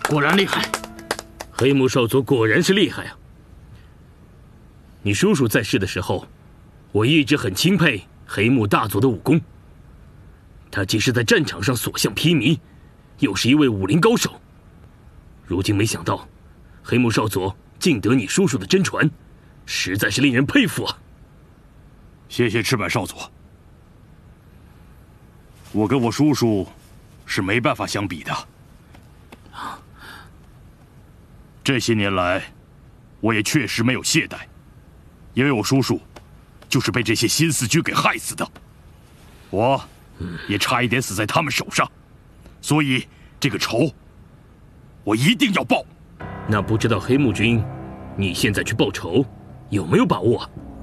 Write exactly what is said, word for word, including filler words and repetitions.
果然厉害。 黑木少佐果然是厉害啊！你叔叔在世的时候，我一直很钦佩黑木大佐的武功。他既是在战场上所向披靡，又是一位武林高手。如今没想到，黑木少佐竟得你叔叔的真传，实在是令人佩服啊！ 谢谢赤坂少佐。我跟我叔叔是没办法相比的。这些年来，我也确实没有懈怠，因为我叔叔就是被这些新四军给害死的，我也差一点死在他们手上，所以这个仇我一定要报。 那不知道黑木君，你现在去报仇有没有把握啊？